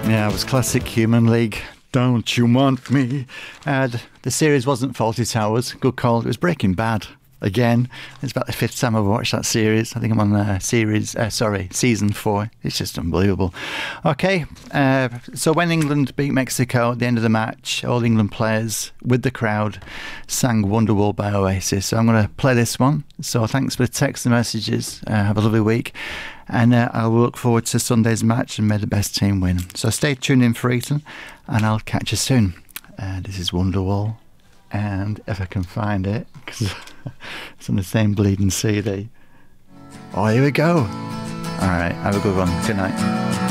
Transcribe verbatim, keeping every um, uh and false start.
Yeah, it was classic Human League. Don't you want me? Uh, the series wasn't Fawlty Towers. Good call. It was Breaking Bad. Again, it's about the fifth time I've watched that series. I think I'm on uh, series, uh, sorry, season four. It's just unbelievable. Okay, uh, so when England beat Mexico at the end of the match, all England players with the crowd sang Wonderwall by Oasis. So I'm going to play this one. So thanks for the text and messages. Uh, have a lovely week. And uh, I'll look forward to Sunday's match and may the best team win. So stay tuned in for Eton and I'll catch you soon. Uh, this is Wonderwall. And if I can find it, because it's on the same bleeding C D. Oh, here we go. All right, have a good one. Good night.